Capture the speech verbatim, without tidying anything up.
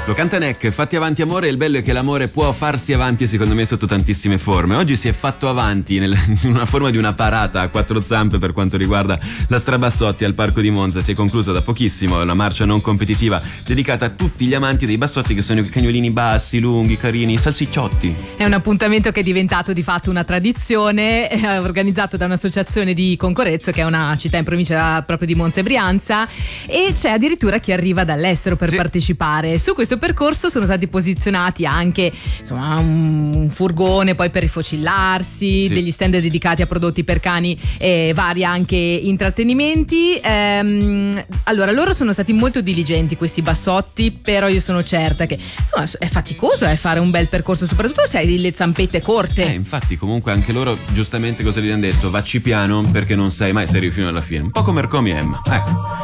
Lo canta Neck, Fatti avanti amore. Il bello è che l'amore può farsi avanti secondo me sotto tantissime forme. Oggi si è fatto avanti nel, in una forma di una parata a quattro zampe per quanto riguarda la Strabassotti al Parco di Monza. Si è conclusa da pochissimo, una marcia non competitiva dedicata a tutti gli amanti dei bassotti, che sono i cagnolini bassi, lunghi, carini, salsicciotti. È un appuntamento che è diventato di fatto una tradizione, eh, organizzato da un'associazione di Concorrezzo, che è una città in provincia proprio di Monza e Brianza, e c'è addirittura chi arriva dall'estero per sì. partecipare. Su questo percorso sono stati posizionati anche insomma un furgone poi per rifocillarsi, sì. degli stand dedicati a prodotti per cani e vari anche intrattenimenti. Ehm, allora loro sono stati molto diligenti, questi bassotti, però io sono certa che insomma è faticoso eh, fare un bel percorso, soprattutto se hai le zampette corte. Eh, infatti comunque anche loro giustamente cosa gli hanno detto? Vacci piano perché non sai mai se arrivi fino alla fine, un po' come Ercomi Emma, ecco.